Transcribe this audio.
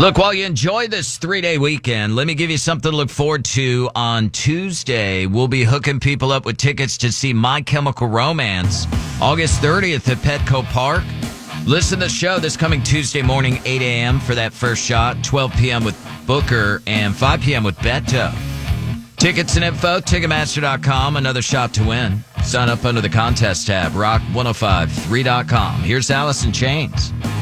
Look, while you enjoy this 3-day weekend, let me give you something to look forward to. On Tuesday, we'll be hooking people up with tickets to see My Chemical Romance August 30th at Petco Park. Listen to the show this coming Tuesday morning, 8 a.m. for that first shot, 12 p.m. with Booker, and 5 p.m. with Beto. Tickets and info, Ticketmaster.com. Another shot to win. Sign up under the contest tab, rock1053.com. Here's Alice in Chains.